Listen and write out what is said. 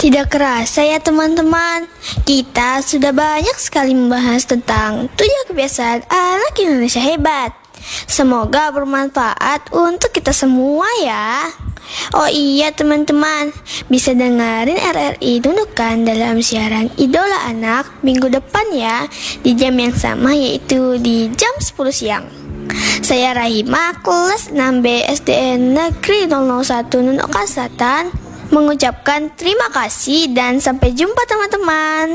Tidak kerasa ya teman-teman, kita sudah banyak sekali membahas tentang 7 kebiasaan anak Indonesia hebat. Semoga bermanfaat untuk kita semua ya. Oh iya teman-teman, bisa dengerin RRI Nunukan dalam siaran Idola Anak minggu depan ya, di jam yang sama, yaitu di jam 10 siang. Saya Rahima, kelas 6B SDN Negeri 001 Nunukan Selatan, mengucapkan terima kasih dan sampai jumpa teman-teman.